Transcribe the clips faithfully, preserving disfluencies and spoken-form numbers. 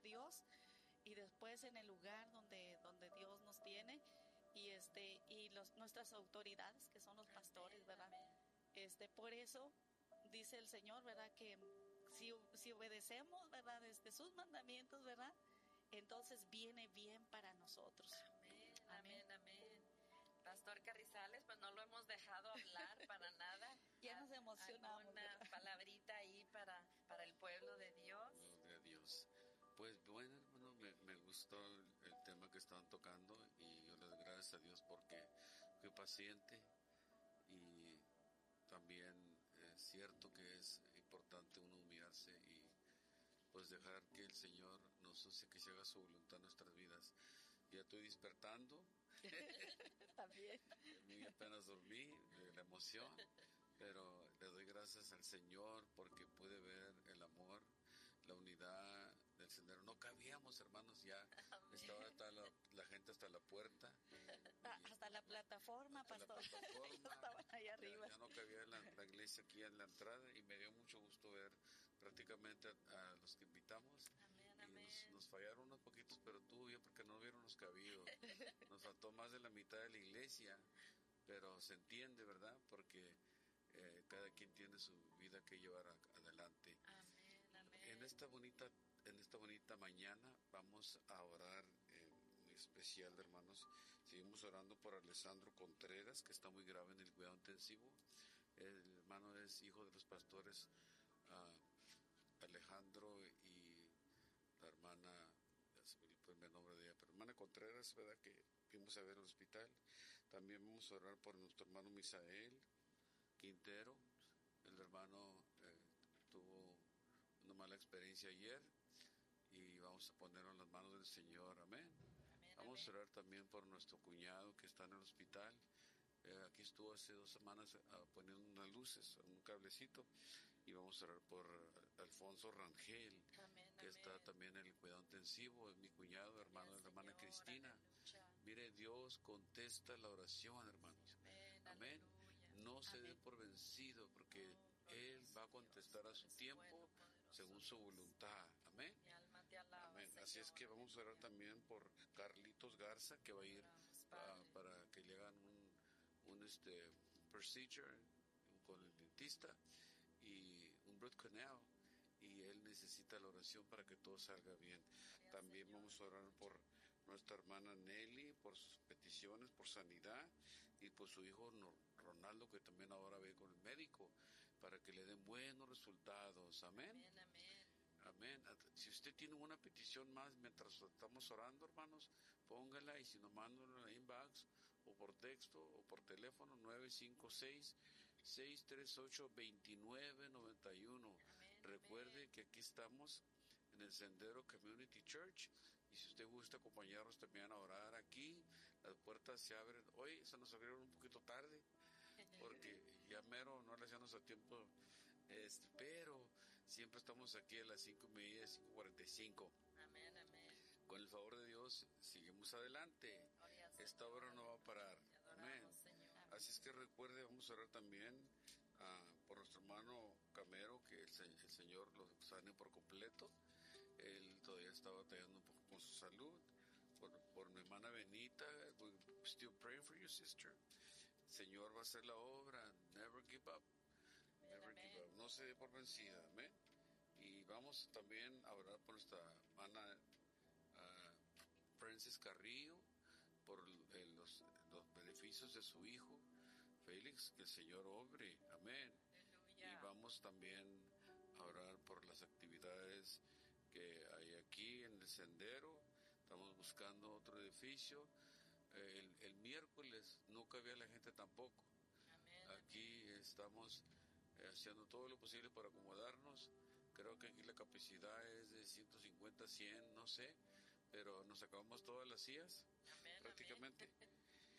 Dios, y después en el lugar donde, donde Dios nos tiene, y este, y los, nuestras autoridades, que son los pastores, ¿verdad? Este, por eso dice el Señor, ¿verdad? Que si, si obedecemos, ¿verdad? Desde sus mandamientos, ¿verdad? Entonces viene bien para nosotros. Amén, amén, amén. Pastor Carrizales, pues no lo hemos dejado hablar para nada. Ya nos emocionamos. Una ¿verdad? palabrita ahí para, para el pueblo de Dios. Gloria a Dios. Pues bueno, hermano, me, me gustó el, el tema que estaban tocando y yo les doy gracias a Dios porque fui paciente y también es cierto que es importante uno humillarse y pues dejar que el Señor nos use, que se haga su voluntad en nuestras vidas. Ya estoy despertando. También. Muy apenas dormí de la emoción, pero le doy gracias al Señor porque pude ver el amor, la unidad del sendero. No cabíamos, hermanos, ya Amén. Estaba hasta la, la gente hasta la puerta. Ah, hasta la plataforma, hasta pastor. La plataforma, estaban ahí arriba. Ya, ya no cabía la, la iglesia aquí en la entrada y me dio mucho gusto ver prácticamente a, a los que invitamos. Amén, y amén. Nos, nos fallaron unos poquitos, pero tú bien porque no hubiéramos cabido. Nos faltó más de la mitad de la iglesia, pero se entiende, ¿verdad? Porque eh, cada quien tiene su vida que llevar a, adelante. Amén, amén. En esta bonita, en esta bonita mañana vamos a orar eh, muy especial, hermanos. Seguimos orando por Alessandro Contreras, que está muy grave en el cuidado intensivo. El hermano es hijo de los pastores uh, Alejandro y la hermana, ya se me fue el nombre de ella, pero hermana Contreras, ¿verdad? Que fuimos a ver al hospital. También vamos a orar por nuestro hermano Misael Quintero. El hermano eh, tuvo una mala experiencia ayer y vamos a ponerlo en las manos del Señor. Amén. Amén, vamos amén. a orar también por nuestro cuñado que está en el hospital. Eh, aquí estuvo hace dos semanas uh, poniendo unas luces, un cablecito, y vamos a orar por uh, Alfonso Rangel, amén, que amén. está también en el cuidado intensivo, es mi cuñado, hermano de la hermana Señor, Cristina. aleluya. Mire, Dios contesta la oración, hermanos. Amén. Amén. Aleluya. No se Amén. dé por vencido, porque Oh, Él va a contestar Dios, a su eres tiempo, bueno, poderoso según su Dios. voluntad. Amén. Mi alma te alaba, Amén. Señor. Así es que vamos a orar también por Carlitos Garza, que va a ir uh, para que le hagan un, un este procedure con el dentista y un root canal, y él necesita la oración para que todo salga bien. Gracias, También Señor. vamos a orar por nuestra hermana Nelly, por sus peticiones, por sanidad, y por su hijo Ronaldo, que también ahora ve con el médico, para que le den buenos resultados. Amén. Amén, amén. Amén. Si usted tiene una petición más mientras estamos orando, hermanos, póngala, y si nos mandan en la inbox o por texto o por teléfono nueve cinco seis, seis tres ocho, dos nueve nueve uno. Amén, Recuerde amén. que aquí estamos en el Sendero Community Church, y si usted gusta acompañarnos también a orar aquí, las puertas se abren. Hoy se nos abrieron un poquito tarde porque ya mero no le hacíamos a tiempo. Este, pero siempre estamos aquí a las cinco y media, cinco cuarenta y cinco. Amén, amén. Con el favor de Dios, seguimos adelante. Gloria al Esta Señor. obra no va a parar. Te adoramos, Amén. Señor. Así es que recuerde, vamos a orar también uh, por nuestro hermano Camero, que el, el Señor lo sane por completo. Él todavía está batallando un poco con su salud. Por, por mi hermana Benita, we're still praying for you, sister. El Señor va a hacer la obra. Never give up. Never Amén. give up. No se dé por vencida. Amén. Y vamos también a orar por nuestra hermana uh, Francis Carrillo, por eh, los, los beneficios de su hijo Félix, que el Señor obre. Amén. Aleluya. Y vamos también a orar por las actividades que hay aquí en el sendero. Estamos buscando otro edificio. Eh, el, el miércoles no cabía la gente tampoco. Amén. Aquí estamos eh, haciendo todo lo posible para acomodarnos. Creo que aquí la capacidad es de ciento cincuenta, cien, no sé, pero nos acabamos todas las sillas, Amén, prácticamente. amén.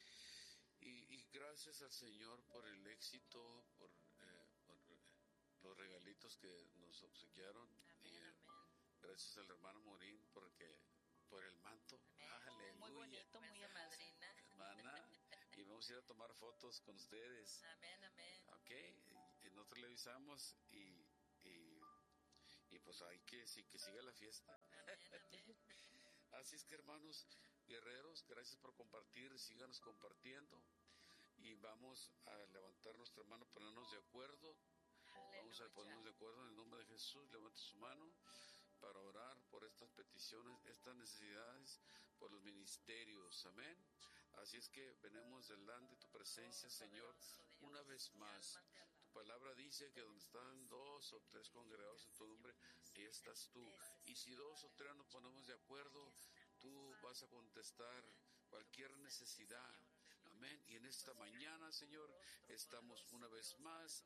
Y, y gracias al Señor por el éxito, por, eh, por eh, los regalitos que nos obsequiaron. Amén, y, eh, amén. Gracias al hermano Morín porque por el manto. Amén. Aleluya. Muy bonito, muy Nuestra hermoso. madrina. Hermana, y vamos a ir a tomar fotos con ustedes. Amén, amén. Ok, y nosotros le avisamos y, y, y pues hay que, sí, que siga la fiesta. Amén, amén. Así es que, hermanos guerreros, gracias por compartir, síganos compartiendo y vamos a levantar nuestra mano, ponernos de acuerdo. Vamos a ponernos de acuerdo en el nombre de Jesús. Levante su mano para orar por estas peticiones, estas necesidades, por los ministerios. Amén. Así es que venimos delante de tu presencia, Señor, una vez más. Tu palabra dice que donde están dos o tres congregados en tu nombre, ahí estás tú. Y si dos o tres nos ponemos de acuerdo, tú vas a contestar cualquier necesidad. Amén. Y en esta mañana, Señor, estamos una vez más.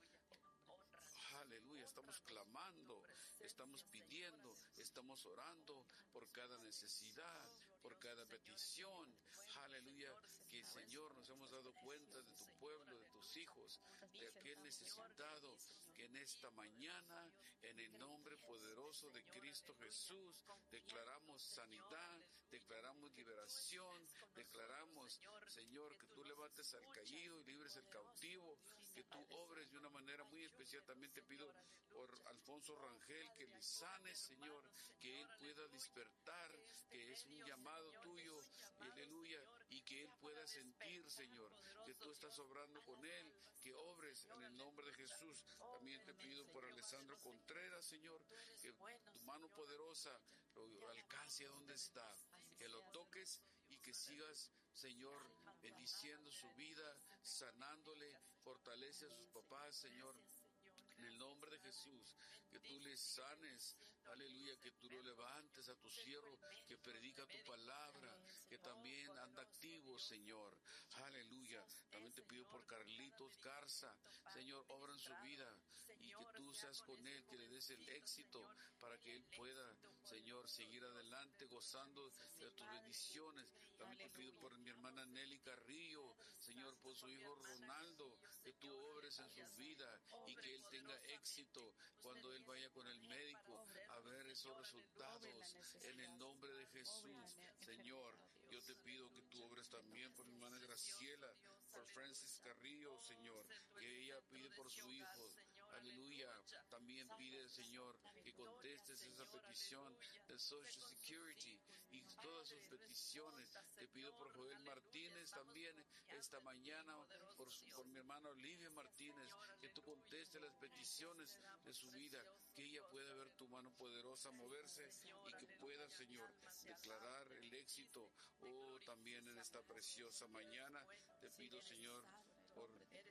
Aleluya, estamos clamando, estamos pidiendo, estamos orando por cada necesidad, por cada petición. Aleluya, que Señor nos hemos dado cuenta de tu pueblo, de tus hijos, de aquel necesitado, que en esta mañana, en el nombre poderoso de Cristo Jesús, declaramos sanidad, declaramos liberación, declaramos, Señor, que tú levantes al caído y libres al cautivo, que tú obres de una manera muy especial. También te pido por Alfonso Rangel que le sanes, Señor, que él pueda despertar, que es un llamado tuyo, aleluya, y que él pueda sentir, Señor, que tú estás obrando con él, que obres en el nombre de Jesús. También te pido por Alessandro Contreras, Señor, que tu mano poderosa lo alcance a donde está, que lo toques y que sigas, Señor, bendiciendo su vida, sanándole, fortalece a sus papás, Señor. En el nombre de Jesús, que tú le sanes, aleluya, que tú lo levantes a tu siervo, que predica tu palabra, que también anda activo, Señor, aleluya. También te pido por Carlitos Garza, Señor, obra en su vida, y que tú seas con él, que le des el éxito, para que él pueda, Señor, seguir adelante, gozando de tus bendiciones. También te pido por mi hermana Nelly Carrillo, Señor, por su hijo Ronaldo, que tú obres en su vida, y que él tenga éxito cuando él vaya con el médico a ver esos resultados en el nombre de Jesús. Señor, yo te pido que tú obres también por mi hermana Graciela, por Francis Carrillo, Señor, que ella pide por su hijo, aleluya. También pide, Señor, que contestes esa petición de Social Security y todas sus peticiones. Te pido por Joel Martínez también esta mañana, por, por mi hermana Olivia Martínez, que tú contestes las peticiones de su vida, que ella pueda ver tu mano poderosa moverse y que pueda, Señor, declarar el éxito. Oh, también en esta preciosa mañana te pido, Señor, por,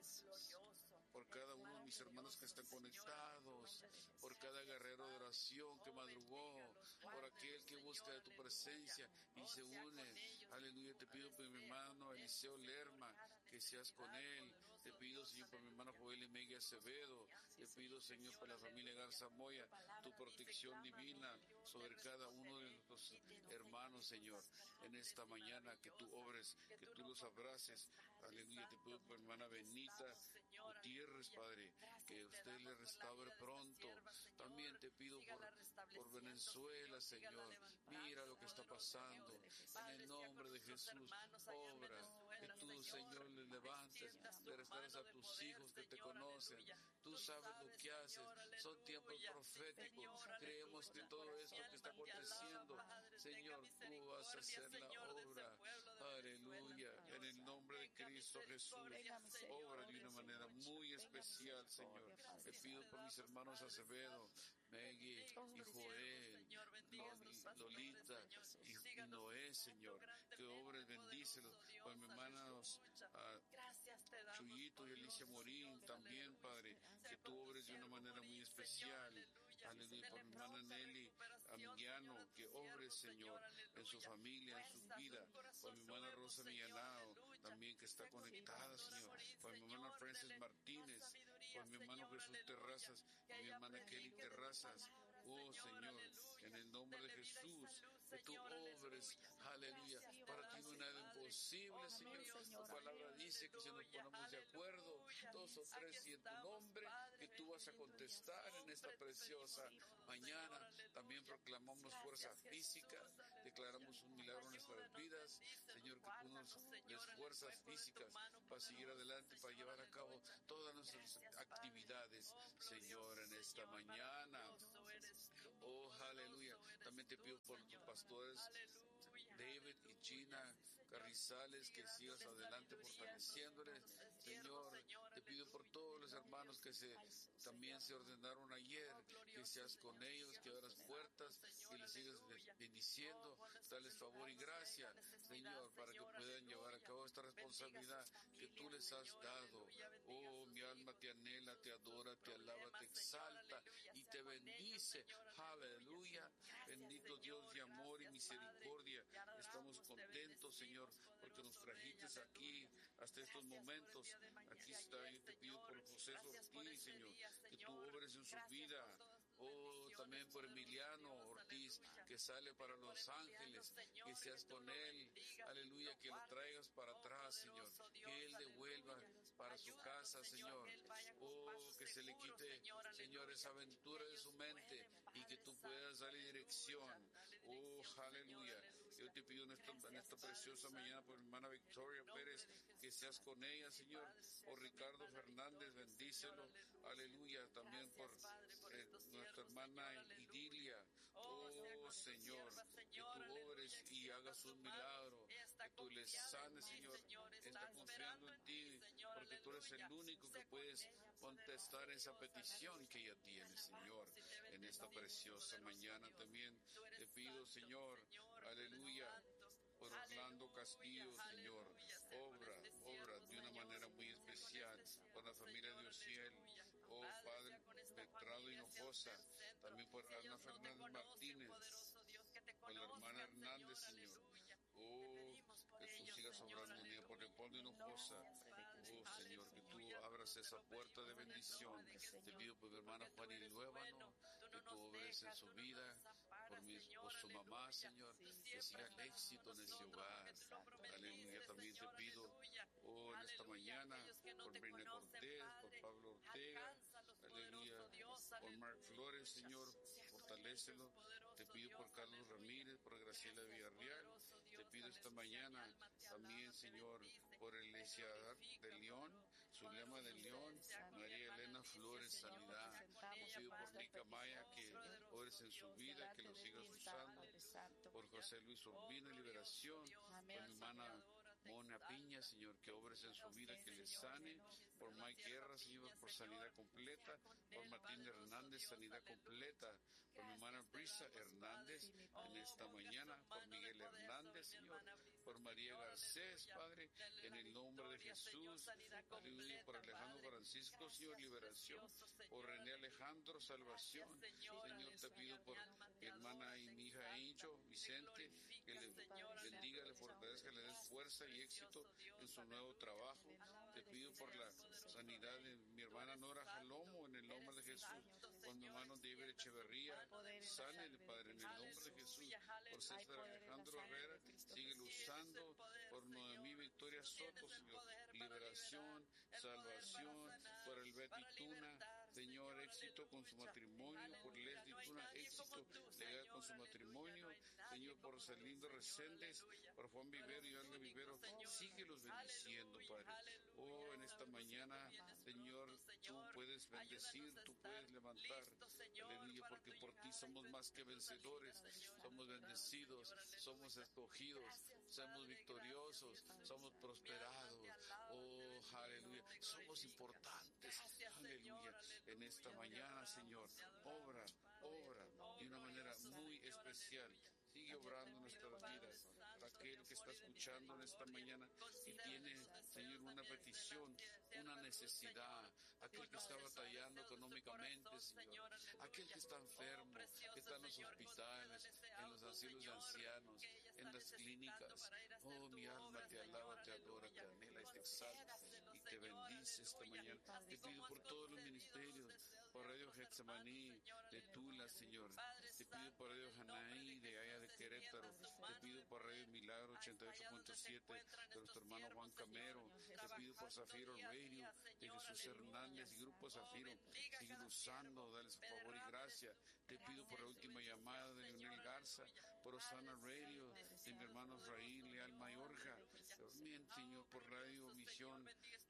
por cada uno de mis hermanos que están conectados, por cada guerrero de oración que madrugó, por aquel que busca de tu presencia y se une. Aleluya, te pido por mi hermano Eliseo Lerma, que seas con él. Te pido, Señor, por mi hermano Joel Miguel Acevedo. Te pido, Señor, por la familia Garza Moya, tu protección divina sobre cada uno de nuestros hermanos, Señor, en esta mañana, que tú obres, que tú los abraces. Aleluya, te pido por mi hermana Benita Gutiérrez, Padre, que usted le restaure pronto. También te pido por, por Venezuela, Señor. Mira lo que está pasando. En el nombre de Jesús, obra. Que tú, Señor, le levantes, le restaures a tus hijos que te conocen. Tú sabes lo que haces. Son tiempos proféticos. Creemos que todo esto que está aconteciendo, Señor, tú vas a hacer la obra. Aleluya. En el nombre de Cristo Jesús, obra de una manera muy especial, Señor. Te pido por mis hermanos Acevedo, Maggie y Joel, Lolita y, y Noé, Señor, que obres, bendícelos. Por mis hermanos uh, Chuyito y Alicia Morín, también, Padre, que tú obres de una manera muy especial. Aleluya, por mi hermana Nelly Amiguiano, que obres, Señor, en su familia, en su vida. Por mi hermana Rosa Millanao, también que está conectada, Señor. Por mi hermana Francis Martínez, por mi hermano Jesús Terrazas y mi hermana Kelly Terrazas. Oh, Señor, en el nombre de Jesús, que tú obres, aleluya, para ti no hay nada imposible, Señor. Tu palabra dice que si nos ponemos de acuerdo, dos o tres y en tu nombre, que tú vas a contestar en esta preciosa mañana. También proclamamos fuerza física, declaramos un milagro en nuestras vidas, Señor, que tú nos des fuerzas físicas para seguir adelante, para llevar a cabo todas nuestras actividades, Señor, en esta mañana. Oh, aleluya. También te pido por tus pastores David y Gina Carrizales, que sigas adelante fortaleciéndoles. Señor, te pido por todos los hermanos que se también se ordenaron ayer, que seas con ellos, que abras puertas y les sigas bendiciendo, dales favor y gracia, Señor, para que puedan llevar a cabo esta responsabilidad que tú les has dado. Oh, mi alma te anhela, te adora, te alaba, te exalta y te bendice. Aleluya. Bendito Dios de amor y misericordia. Estamos contentos, Señor, porque nos trajiste aquí hasta estos momentos. Aquí está, yo te pido por José Ortiz, Señor, que tú obres en su vida. Oh, también por Emiliano Ortiz, que sale para Los Ángeles, que seas con él, aleluya, que lo traigas para atrás, Señor, que él devuelva para su casa, Señor. Oh, que se le quite, Señor, esa aventura de su mente y que tú puedas darle dirección. Oh, aleluya. Yo te pido en esta, en esta preciosa mañana por mi hermana Victoria Pérez, que seas con ella, Señor. Por Ricardo Fernández, bendícelo. Aleluya. También por eh, nuestra hermana Idilia. Oh, Señor, que tú obres y hagas un milagro, que tú les sanes, Señor. Está confiando en ti, porque tú eres el único que puedes contestar esa petición que ella tiene, Señor. En esta preciosa mañana también te pido, Señor, aleluya, por Orlando Castillo, Señor, obra, obra de una manera muy especial por la familia de Ociel. Oh, Padre Bertrado Hinojosa, también por Ana Fernández Martínez, por la hermana Hernández, Señor. Oh, que tú sigas obrando en ella, por Leopoldo Hinojosa. Oh, Señor, que tú abras esa puerta de bendición. Te pido por mi hermana Juan Luébano, que tú obres en su vida, por, mi, por su mamá, Señor, que siga el éxito en ese hogar. Aleluya. También te pido, oh, en esta mañana, por Brina Cortés, por Pablo Ortega, aleluya, por Mark Flores, Señor, fortalécelo. Te pido por Carlos Ramírez, por Graciela Villarreal. Te pido esta mañana también, Señor, por Iglesia de León, Zulema de León, María Elena Flores, sanidad. Te pido por Nica Maya, que ores en su vida, que lo sigas usando. Por José Luis Urbina, liberación. Por mi hermana Mona Piña, Señor, que obres en su vida, que le sane. Por Mike Guerra, Señor, por sanidad completa. Por Martín Hernández, sanidad completa. Por mi hermana Brisa Hernández, en esta mañana. Por Miguel Hernández, Señor. Por María Garcés, Padre, en el nombre de Jesús. Aleluya. Por Alejandro Francisco, Señor, liberación. Por René Alejandro, salvación. Señor, te pido por mi hermana y mi hija Angel, Vicente, que le bendiga, le fortalezca, le des fuerza y éxito en su nuevo trabajo. Te pido por la sanidad de mi hermana Nora Jalomo, en el nombre de Jesús. Por mi hermano David Echeverría, sánele, Padre, en el nombre de Jesús. Por César Alejandro Herrera, sigue usando. Por Noemí Victoria Soto, Señor, liberación, salvación. Por el Betty Tuna, Señor, éxito con su matrimonio. Por Leslie Tuna, éxito legal con su matrimonio. Señor, por Salindo Reséndez, por Juan Vivero y Olga Vivero, síguelos bendiciendo, Padre. Oh, en esta mañana, Señor, tú puedes bendecir, tú puedes levantar, aleluya, porque por ti somos más que vencedores, somos bendecidos, somos escogidos, somos victoriosos, somos prosperados. Oh, aleluya, somos importantes, aleluya. En esta mañana, Señor, obra, obra de una manera muy especial. Sigue obrando en nuestras vidas. Aquel que está escuchando en esta mañana y tiene, Señor, una petición, una necesidad. Aquel que está batallando económicamente, Señor. Aquel que está enfermo, que está en los hospitales, en los asilos de ancianos, en las clínicas. Oh, mi alma te alaba, te adora, te anhela y te exalta y te bendice esta mañana. Te pido por todos los ministerios, por Radio Getsemaní de Tula, Señor. Te pido por Radio Janaí de allá de Querétaro. Te pido por Radio Milagro ochenta y ocho punto siete de nuestro hermano Juan Camero. Te pido por Zafiro Radio de Jesús Hernández y Grupo Zafiro. Sigue usando, dale su favor y gracia. Te pido por la última llamada de Leonel Garza, por Osana Radio de mi hermano Israel Leal Mayorga. También, Señor, por Radio Misión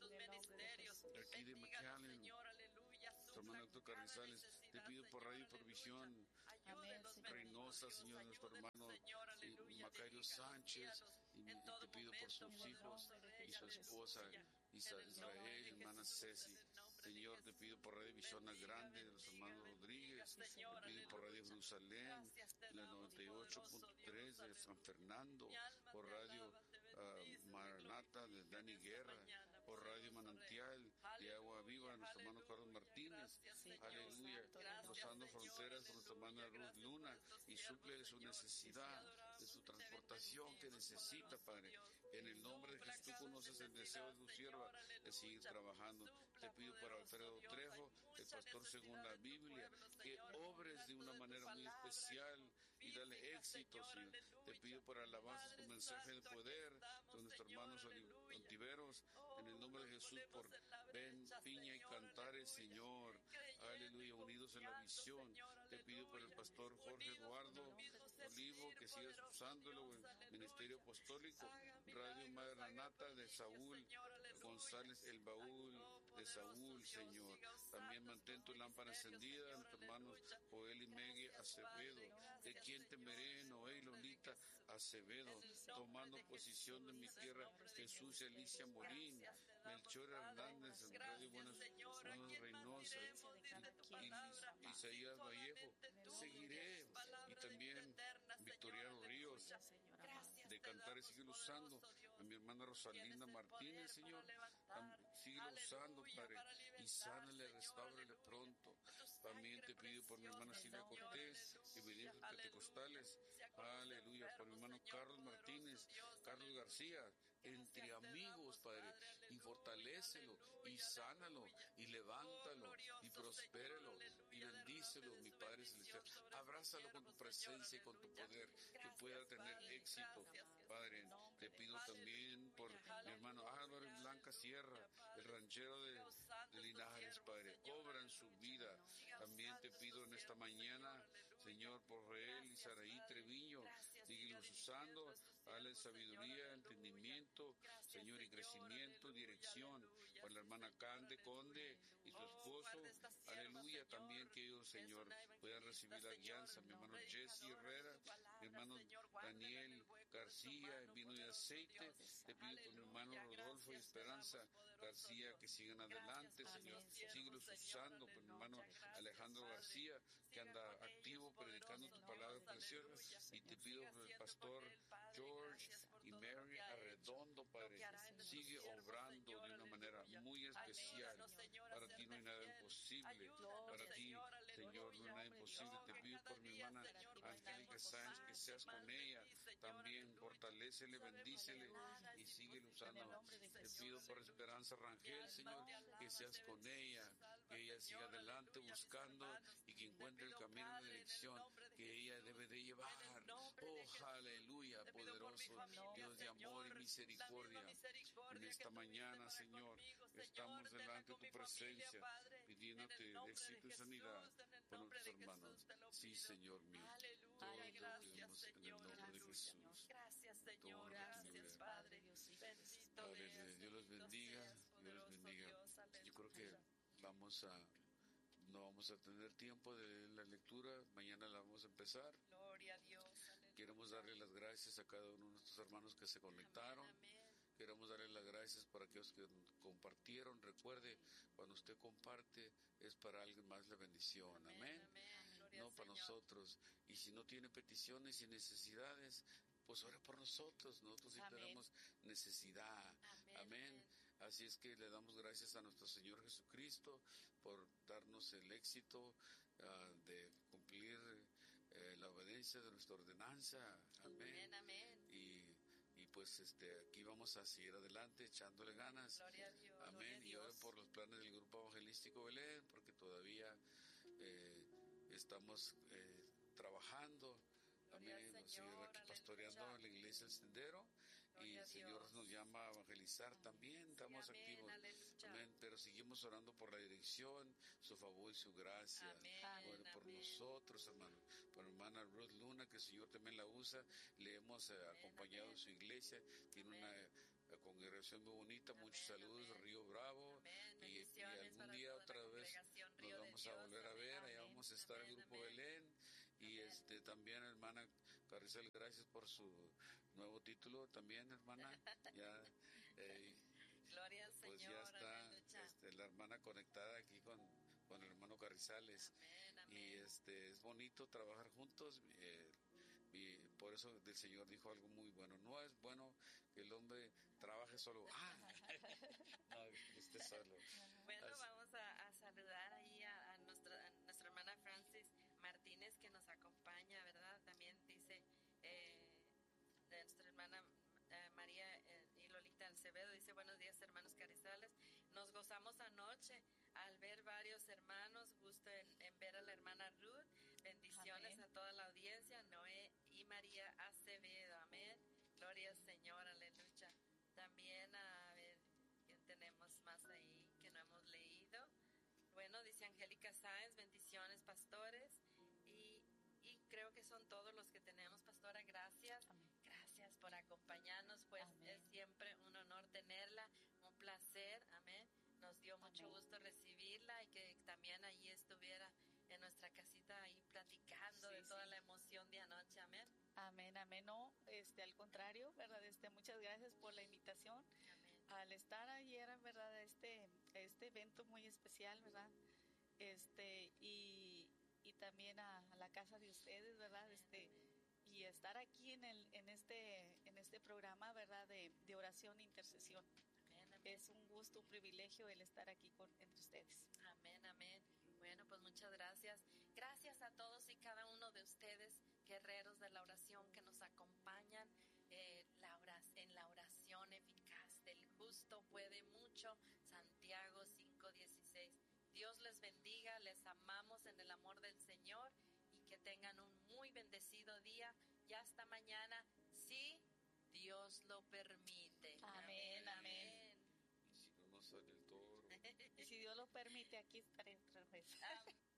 de aquí de McAllen. Tu hermano Héctor Carrizales, te pido por Radio Provisión, Amén, Señor. Reynosa, Señor, nuestro hermano eh, Macario Sánchez, y y te pido por sus hijos y su esposa Isa- Israel, hermana Ceci. Señor, te pido por Radio Visión Grande de los hermanos Rodríguez, te pido por Radio Jerusalén, la noventa y ocho punto tres de San Fernando, por Radio ah, Maranata de Dani Guerra, por Radio Manantial de Agua Viva, nuestro hermano Carlos Martínez. Aleluya, cruzando fronteras con nuestra hermana Ruth Luna, y suple de su necesidad, de su transportación que necesita, Padre. En el nombre de Jesús, tú conoces el deseo de tu sierva de seguir trabajando. Te pido para Alfredo Trejo, el pastor según la Biblia, que obres de una manera muy especial y dale éxito, Señor. Te pido para alabanzas con mensaje de poder de nuestros hermanos Ontiveros, en el nombre de Jesús, por Ben, Piña y Cantares, Señor. Aleluya, unidos en la visión. Te pido por el pastor Jorge Eduardo Olivo, que sigas usándolo en ministerio apostólico. Radio Maranata de Saúl González, el baúl de Saúl, Señor. También mantén tu lámpara encendida, nuestros hermanos Joel y Megui Acevedo. ¿De quién temeré? Noé y Lolita Acevedo, tomando posición de mi tierra, Jesús y Alicia Morín, Melchor Hernández, en Radio Buenas, Buenas Reynosa, y, y Isaías Vallejo. Seguiré, y también Victoriano Ríos, de Cantares, sigue usando. A mi hermana Rosalinda Martínez, Señor, sigue usando, Padre, y sánale, restáurale pronto. También te pido por mi hermana Silvia Cortés, Evidencias Pentecostales. Aleluya, por mi hermano Carlos Martínez, Carlos García, entre amigos, Padre, y fortalécelo, y sánalo, y levántalo, y prospérelo, y bendícelo, mi Padre Celestial. Abrázalo con tu presencia y con tu poder, que pueda tener éxito, Padre. Te pido también por mi hermano Álvaro Blanca Sierra, el ranchero de, de Linares, Padre. Obra en su vida. También te pido en esta mañana, Señor, por Reel y Saraí Treviño, síguelos usando, dale sabiduría, entendimiento, Señor, y crecimiento, dirección. Por la hermana Cande Conde y su esposo, aleluya, también que ellos, Señor, puedan recibir la guianza. Mi hermano Jesse Herrera, mi hermano Daniel García, en vino y aceite. Te pido por mi hermano Rodolfo y Esperanza García, que sigan adelante, Señor. Síguelos usando por mi hermano Alejandro García, que anda activo predicando tu palabra preciosa. Y te pido por el pastor George y Mary Arredondo, Padre. Sigue obrando de una manera muy especial. Para ti no hay nada imposible. Para ti, Señor, no hay nada imposible. Te pido por mi hermana Angélica Sáenz, que seas con ella. También fortalécele, bendícele y sigue usando. Te pido por Esperanza Rangel, Señor, que seas con ella, que ella siga adelante buscando y que encuentre el camino y la dirección que ella debe de llevar. Oh, aleluya, poderoso Dios de amor y misericordia. En esta mañana, Señor, estamos delante de tu presencia, pidiéndote éxito y sanidad por nuestros hermanos. Sí, Señor mío, todo te lo pedimos en el nombre de Jesús. Gracias, Señor. Gracias, Padre Dios. Aleluya, Dios los bendiga, Dios los bendiga. Yo creo que vamos a, no vamos a tener tiempo de la lectura, mañana la vamos a empezar. Gloria a Dios. Queremos darle las gracias a cada uno de nuestros hermanos que se conectaron. Queremos darle las gracias para aquellos que compartieron. Recuerde, cuando usted comparte, es para alguien más la bendición. Amén. No para nosotros. Y si no tiene peticiones y necesidades, pues ora por nosotros. Nosotros sí tenemos necesidad. Amén. Así es que le damos gracias a nuestro Señor Jesucristo por darnos el éxito uh, de cumplir eh, la obediencia de nuestra ordenanza. Amén. Amén. Y Y pues este aquí vamos a seguir adelante echándole ganas. Gloria a Dios. Amén. Y oren por los planes del Grupo Evangelístico Belén, porque todavía eh, estamos eh, trabajando. Amén. Nos siguen aquí pastoreando en la iglesia El Sendero. Y el Señor nos llama a evangelizar también. Estamos sí, amén, activos. Aleluya. Amén. Pero seguimos orando por la dirección, su favor y su gracia. Amén, Ore por amén. nosotros, hermano. Por hermana Ruth Luna, que el Señor también la usa. Le hemos eh, acompañado amén. en su iglesia. Tiene Amén. una eh, congregación muy bonita. Amén, Muchos saludos de amén. Río Bravo. Amén. Y, y Bendiciones algún para día toda la otra vez congregación nos Río de vamos a Dios. volver a Amén, ver. Allá amén, vamos a estar el amén, Grupo amén. Belén. Y Amén. este también, hermana Carrizal, gracias por su nuevo título también, hermana. Ya, eh, Gloria al pues Señor, ya está aleluya. este, la hermana conectada aquí con, con el hermano Carrizales. Amén, Y amén. este es bonito trabajar juntos. eh, y por eso el Señor dijo algo muy bueno. No es bueno que el hombre trabaje solo. Ah, no, que esté solo. Bueno, Así- vamos a, a saludar ahí a, a nuestra, a nuestra hermana Francis Martínez que nos acompaña, ¿verdad? También dice eh, de nuestra hermana eh, María eh, y Lolita Acevedo, dice buenos días hermanos Carizales, nos gozamos anoche al ver varios hermanos, gusto en, en ver a la hermana Ruth, bendiciones Amén. a toda la audiencia, Noé y María Acevedo, amén, gloria al Señor, aleluya. También a ver, ¿quién tenemos más ahí que no hemos leído? Bueno, dice Angélica Sáenz, bendiciones pastores y, y creo que son todos los que tenemos, pastora, gracias. Amén. Gracias por acompañarnos, pues Amén. es siempre un honor tenerla, un placer, amén. Nos dio mucho Amén. gusto recibirla y que también allí estuviera en nuestra casita ahí platicando Sí, de toda sí. la emoción de anoche, amén. Amén, amén. No, este, al contrario, ¿verdad? Este, muchas gracias por la invitación. Amén. Al estar ayer, ¿verdad? Este, este evento muy especial, ¿verdad? Este, y, y también a, a la casa de ustedes, ¿verdad? Amén, Este, amén. y estar aquí en el, en este, en este programa, ¿verdad? De, de oración e intercesión. Amén, amén. Es un gusto, un privilegio el estar aquí con, entre ustedes. Amén, amén. Bueno, pues muchas gracias. Gracias a todos y cada uno de ustedes, guerreros de la oración que nos acompañan eh, la ora- en la oración eficaz del justo puede mucho. Santiago cinco dieciséis. Dios les bendiga, les amamos en el amor del Señor y que tengan un muy bendecido día. Y hasta mañana, si Dios lo permite. Amén, amén. Y si no nos sale el toro. Y si Dios lo permite, aquí estaré otra vez. Amén.